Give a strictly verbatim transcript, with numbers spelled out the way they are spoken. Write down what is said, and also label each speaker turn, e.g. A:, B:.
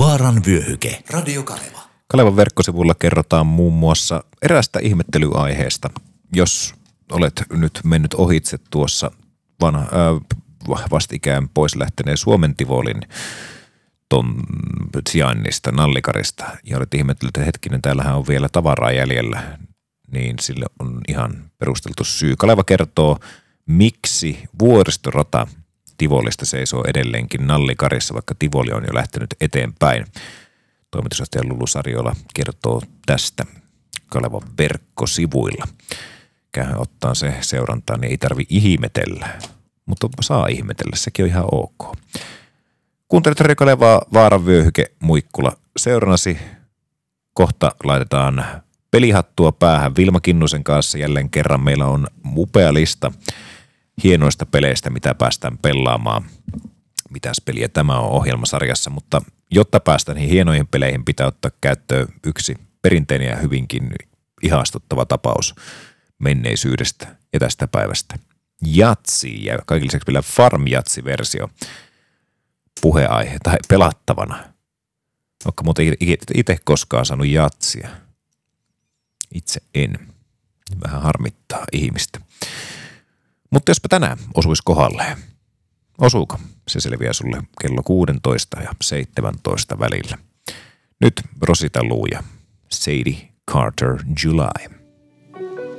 A: Vaaran vyöhyke. Radio Kaleva.
B: Kalevan verkkosivulla kerrotaan muun muassa eräästä ihmettelyaiheesta. Jos olet nyt mennyt ohitse tuossa vanha, äh, vastikään pois lähteneen Suomen Tivolin ton sijainnista, Nallikarista, ja olet ihmetellyt, että hetkinen, täällähän on vielä tavaraa jäljellä, niin sille on ihan perusteltu syy. Kaleva kertoo, miksi vuoristorata Tivolista seisoo edelleenkin Nallikarissa, vaikka Tivoli on jo lähtenyt eteenpäin. Toimitusjohtaja Lulu Sariola kertoo tästä Kalevan verkkosivuilla. Käyhän ottaa se seurantaan, niin ei tarvi ihmetellä, mutta saa ihmetellä, sekin on ihan ok. Kuuntelit Radio Kalevaa, Vaaran vyöhyke, Muikkula seurannasi. Kohta laitetaan pelihattua päähän Vilma Kinnusen kanssa. Jälleen kerran meillä on upea lista hienoista peleistä, mitä päästään pelaamaan. Mitäs peliä tämä on ohjelmasarjassa, mutta jotta päästään niihin hienoihin peleihin, pitää ottaa käyttöön yksi perinteinen ja hyvinkin ihastuttava tapaus menneisyydestä ja tästä päivästä. Jatsi ja kaikille lisäksi vielä Farm-jatsi-versio puheaihe tai pelattavana. Onko muuten itse koskaan saanut jatsia? Itse en. Vähän harmittaa ihmistä. Mutta jospa tänään osuisi kohdalleen. Osuuko? Se selviää sulle kello kuusitoista ja seitsemäntoista välillä. Nyt Rosita Luu ja Sadie Carter July.